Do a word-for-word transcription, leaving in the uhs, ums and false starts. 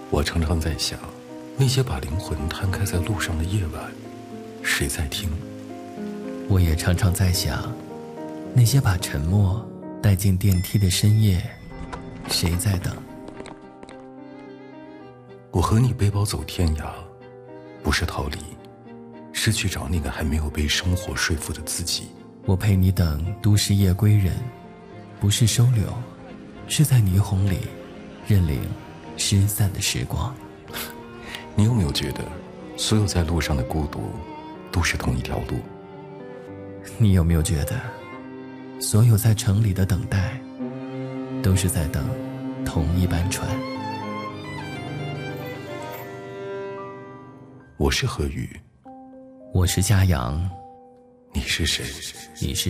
我常常在想，那些把灵魂摊开在路上的夜晚，谁在听？ 我也常常在想，那些把沉默带进电梯的深夜，谁在等？ 我和你背包走天涯，不是逃离，是去找那个还没有被生活说服的自己。 我陪你等都市夜归人，不是收留，是在霓虹里认领失散的时光。 你有没有觉得，所有在路上的孤独，都是同一条路？ 你有没有觉得，所有在城里的等待，都是在等同一班船？ 我是何宇， 我是嘉阳， 你是谁？ 你是